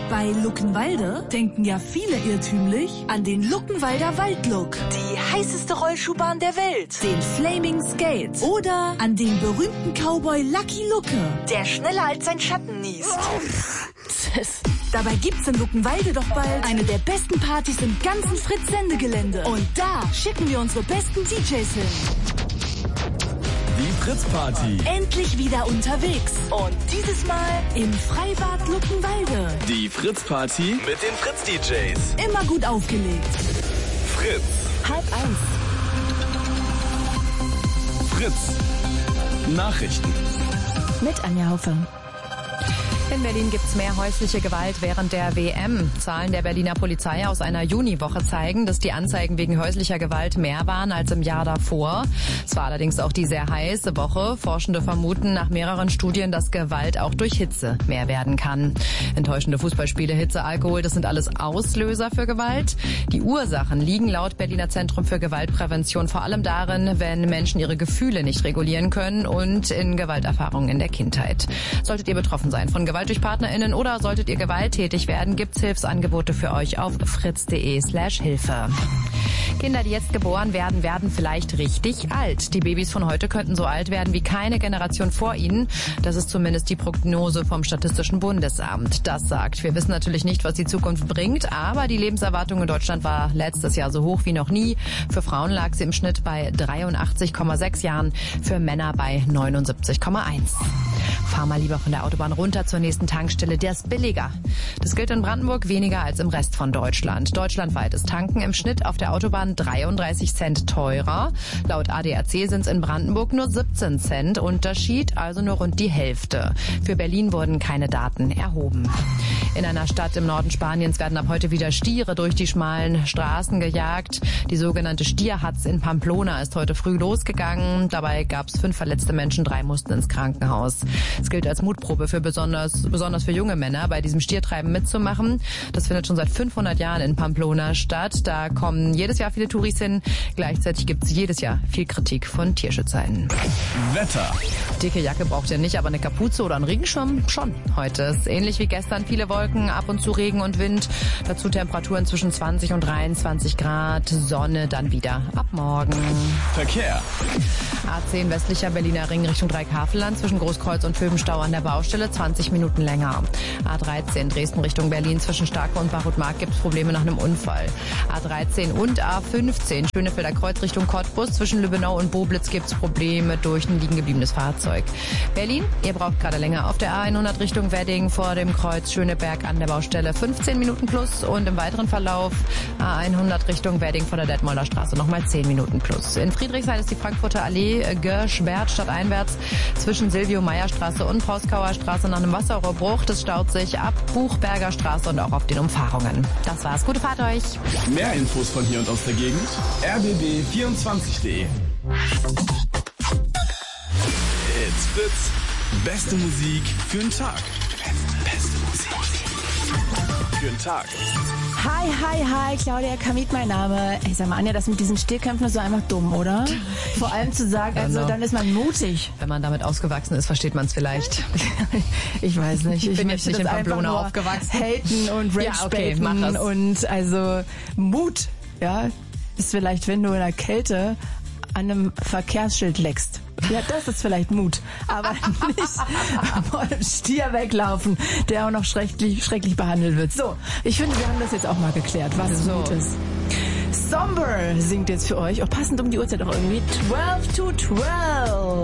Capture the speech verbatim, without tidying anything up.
Bei Luckenwalde denken ja viele irrtümlich an den Luckenwalder Waldlook, die heißeste Rollschuhbahn der Welt, den Flaming Skate oder an den berühmten Cowboy Lucky Lucke, der schneller als sein Schatten niest. Dabei gibt's in Luckenwalde doch bald eine der besten Partys im ganzen Fritz-Sendegelände. Und da schicken wir unsere besten D Js hin. Die Fritz-Party. Endlich wieder unterwegs. Und dieses Mal im Freibad Luckenwalde. Die Fritz-Party mit den Fritz-D Js. Immer gut aufgelegt. Fritz. Halb eins. Fritz. Nachrichten. Mit Anja Haufe. In Berlin gibt's mehr häusliche Gewalt während der W M. Zahlen der Berliner Polizei aus einer Juniwoche zeigen, dass die Anzeigen wegen häuslicher Gewalt mehr waren als im Jahr davor. Es war allerdings auch die sehr heiße Woche. Forschende vermuten nach mehreren Studien, dass Gewalt auch durch Hitze mehr werden kann. Enttäuschende Fußballspiele, Hitze, Alkohol, das sind alles Auslöser für Gewalt. Die Ursachen liegen laut Berliner Zentrum für Gewaltprävention vor allem darin, wenn Menschen ihre Gefühle nicht regulieren können und in Gewalterfahrungen in der Kindheit. Solltet ihr betroffen sein von Gewalt durch PartnerInnen oder solltet ihr gewalttätig werden, gibt's Hilfsangebote für euch auf fritz.de slash Hilfe. Kinder, die jetzt geboren werden, werden vielleicht richtig alt. Die Babys von heute könnten so alt werden wie keine Generation vor ihnen. Das ist zumindest die Prognose vom Statistischen Bundesamt. Das sagt, wir wissen natürlich nicht, was die Zukunft bringt, aber die Lebenserwartung in Deutschland war letztes Jahr so hoch wie noch nie. Für Frauen lag sie im Schnitt bei dreiundachtzig Komma sechs Jahren, für Männer bei neunundsiebzig Komma eins. Fahr mal lieber von der Autobahn runter zur nächsten Tankstelle, der ist billiger. Das gilt in Brandenburg weniger als im Rest von Deutschland. Deutschlandweit ist Tanken im Schnitt auf der Autobahn dreiunddreißig Cent teurer. Laut A D A C sind es in Brandenburg nur siebzehn Cent Unterschied, also nur rund die Hälfte. Für Berlin wurden keine Daten erhoben. In einer Stadt im Norden Spaniens werden ab heute wieder Stiere durch die schmalen Straßen gejagt. Die sogenannte Stierhatz in Pamplona ist heute früh losgegangen. Dabei gab es fünf verletzte Menschen, drei mussten ins Krankenhaus. Es gilt als Mutprobe für besonders, besonders für junge Männer, bei diesem Stiertreiben mitzumachen. Das findet schon seit fünfhundert Jahren in Pamplona statt. Da kommen jedes Jahr viele Touris hin. Gleichzeitig gibt es jedes Jahr viel Kritik von Tierschützern. Wetter. Dicke Jacke braucht ihr nicht, aber eine Kapuze oder einen Regenschirm schon. Heute ist ähnlich wie gestern viele Wolken, ab und zu Regen und Wind. Dazu Temperaturen zwischen zwanzig und dreiundzwanzig Grad. Sonne dann wieder ab morgen. Verkehr. A zehn westlicher Berliner Ring Richtung Dreieckhavelland zwischen Großkreuz und Pöbenstau an der Baustelle zwanzig Minuten länger. A dreizehn Dresden Richtung Berlin zwischen Starke und Bachutmark gibt es Probleme nach einem Unfall. A dreizehn und A fünfzehn Schönefelder Kreuz Richtung Cottbus zwischen Lübbenau und Boblitz gibt es Probleme durch ein liegen gebliebenes Fahrzeug. Berlin, ihr braucht gerade länger auf der A hundert Richtung Wedding vor dem Kreuz Schöneberg an der Baustelle fünfzehn Minuten plus und im weiteren Verlauf A hundert Richtung Wedding vor der Detmolder Straße nochmal zehn Minuten plus. In Friedrichshain ist die Frankfurter Allee gesperrt stadteinwärts zwischen Silvio-Meyer-Straße und Proskauer Straße nach einem Wasserrohrbruch. Das staut sich ab Buchberger Straße und auch auf den Umfahrungen. Das war's. Gute Fahrt euch. Mehr Infos von hier und aus der Gegend. r b b vierundzwanzig punkt de. It's Fritz. Beste Musik für den Tag. Beste Musik für den Tag. Hi, hi, hi, Claudia Kamit mein Name. Ich sag mal, Anja, das mit diesen Stehkämpfen ist so einfach dumm, oder? Vor allem zu sagen, also Genau. dann ist man mutig. Wenn man damit ausgewachsen ist, versteht man es vielleicht. Ich weiß nicht. Ich, Ich bin möchte jetzt nicht das in Pamplona einfach nur aufgewachsen. Haten und Ja, okay, Rage-Baiten mach es. und also Mut, ja, ist vielleicht, wenn du in der Kälte an einem Verkehrsschild leckst. Ja, das ist vielleicht Mut, aber nicht vor einem Stier weglaufen, der auch noch schrecklich, schrecklich behandelt wird. So, ich finde, wir haben das jetzt auch mal geklärt, was So. Mut ist. Somber singt jetzt für euch, auch passend um die Uhrzeit auch irgendwie, twelve to twelve.